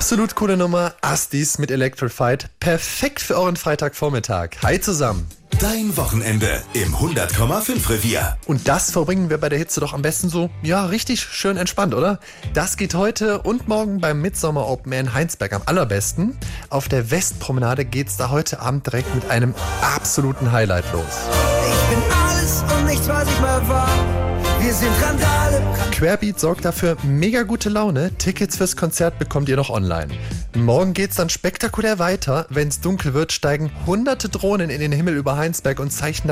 Absolut coole Nummer, Astis mit Electrified. Perfekt für euren Freitagvormittag. Hi zusammen. Dein Wochenende im 100,5 Revier. Und das verbringen wir bei der Hitze doch am besten so, richtig schön entspannt, oder? Das geht heute und morgen beim Midsommer Open Air in Heinsberg am allerbesten. Auf der Westpromenade geht's da heute Abend direkt mit einem absoluten Highlight los. Ich bin alles und nichts, was ich mal war. Wir sind Randale. Querbeat sorgt dafür mega gute Laune. Tickets fürs Konzert bekommt ihr noch online. Morgen geht's dann spektakulär weiter. Wenn's dunkel wird, steigen hunderte Drohnen in den Himmel über Heinsberg und zeichnen